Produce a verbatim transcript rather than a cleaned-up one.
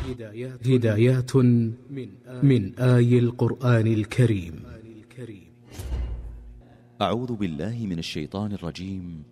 هدايات من آي القرآن الكريم. أعوذ بالله من الشيطان الرجيم.